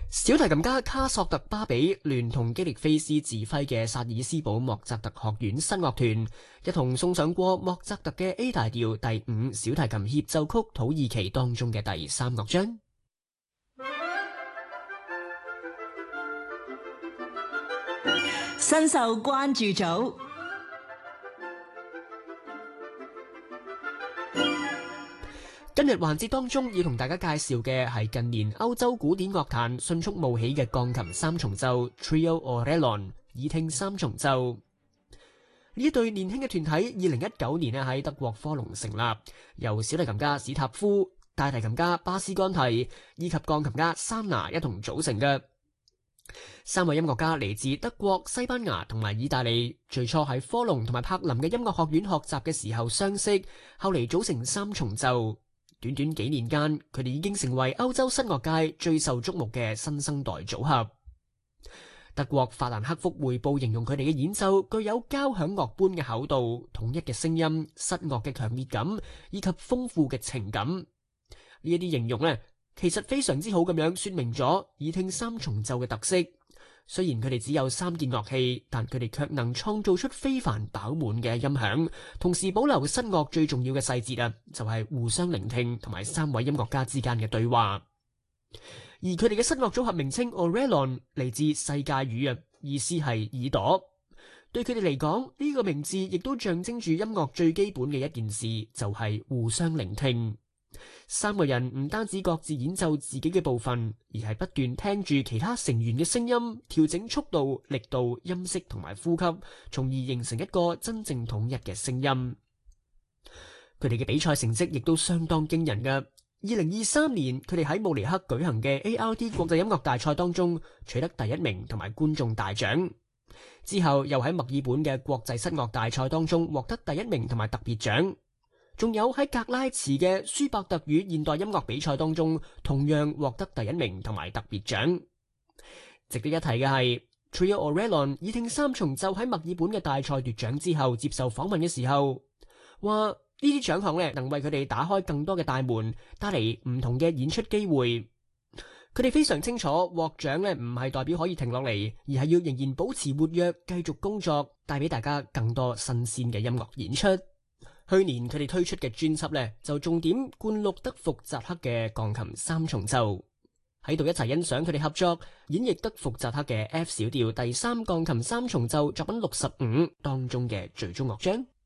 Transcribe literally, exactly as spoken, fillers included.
小提琴家卡索特巴比聯同基力菲斯指揮嘅薩爾斯堡莫扎特學院新樂團，一同送上過莫扎特嘅 A 大調第五小提琴協奏曲土耳其當中嘅第三樂章。 新秀關注組。 今日環節當中要同大家介紹嘅係近年歐洲古典樂壇迅速冒起嘅鋼琴三重奏 Trio Orelon 耳聽三重奏。呢一對年輕嘅團體，二零一九年咧喺德國科隆成立，由小提琴家史塔夫、大提琴家巴斯干提以及鋼琴家珊娜一同組成嘅。三位音樂家嚟自德國、西班牙同埋意大利，最初喺科隆同埋柏林嘅音樂學院學習嘅時候相識，後嚟組成三重奏。短短幾年間，佢哋已經成為歐洲新樂界最受矚目嘅新生代組合。德國法蘭克福匯報形容佢哋嘅演奏具有交響樂般嘅厚度、統一嘅聲音、失樂嘅強烈感以及豐富嘅情感。呢一啲形容呢，其實非常之好咁樣說明咗耳聽三重奏嘅特色。雖然佢哋只有三件樂器，但佢哋卻能創造出非凡飽滿嘅音響，同時保留失樂最重要嘅細節啊，就係互相聆聽同埋三位音樂家之間嘅對話。而佢哋嘅失樂組合名稱 Orelon 嚟自世界語啊，意思係耳朵。對佢哋嚟講，呢個名字亦都象徵住音樂最基本嘅一件事，就係互相聆聽。三個人唔單止各自演奏自己嘅部分，而係不斷聽住其他成員嘅聲音，調整速度、力度、音色同埋呼吸，從而形成一個真正統一嘅聲音。佢哋嘅比賽成績亦都相當驚人㗎。二零二三年，佢哋喺慕尼黑舉行嘅 A R D 國際音樂大賽當中取得第一名同埋觀眾大獎，之後又喺墨爾本嘅國際室樂大賽當中獲得第一名同埋特別獎。仲有喺格拉茨嘅舒伯特與現代音樂比賽當中，同樣獲得第一名同埋特別獎。值得一提嘅係 Trio Orelon 耳聽三重奏喺墨爾本嘅大賽奪獎之後，接受訪問嘅時候話：呢啲獎項咧能為佢哋打開更多嘅大門，帶嚟唔同嘅演出機會。佢哋非常清楚獲獎咧唔係代表可以停落嚟，而係要仍然保持活躍，繼續工作，帶俾大家更多新鮮嘅音樂演出。去年佢哋推出嘅專輯呢，就重點灌錄德福扎克嘅鋼琴三重奏，喺度一齊欣賞佢哋合作演繹德福扎克嘅 F 小調第三鋼琴三重奏作品六十五當中嘅最終樂章。